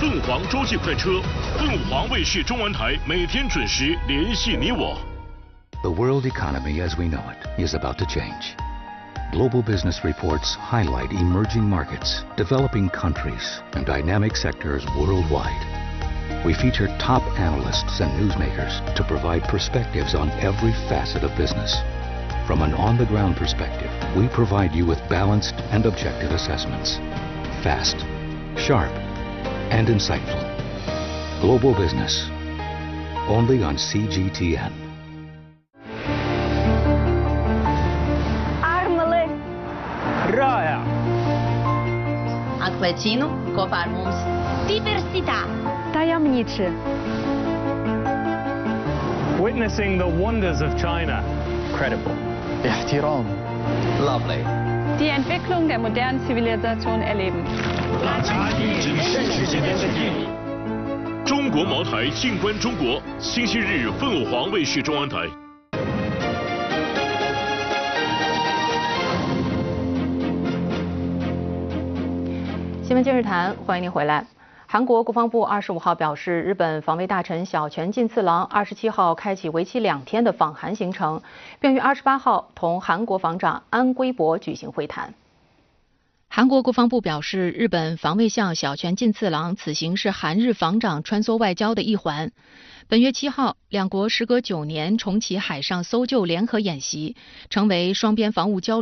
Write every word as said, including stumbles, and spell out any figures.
凤凰洲际快车，凤凰卫视中文台每天准时联系你我。 The world economy as we know it is about to change. Global business reports highlight emerging markets, developing countries, and dynamic sectors worldwide. We feature top analysts and newsmakers to provide perspectives on every facet of business. From an on-the-ground perspective, we provide you with balanced and objective assessments. Fast, sharp, and insightful. Global Business. Only on C G T N. Armele. رائع. Acquacino, Cofarmums. Diversità. Tajemniczy. Witnessing the wonders of China. Credible. احترام. Lovely. Die Entwicklung der modernen Zivilisation erleben. 中国茅台静观中国，星期日凤凰卫视中文台。 新闻今日谈，欢迎您回来。韩国国防部二十五号表示，日本防卫大臣小泉进次郎二十七号开启为期两天的访韩行程，并于二十八号同韩国防长安圭博举行会谈。韩国国防部表示，日本防卫相小泉进次郎此行是韩日防长穿梭外交的一环。本月七号，两国时隔九年重启海上搜救联合演习，成为双边防务交流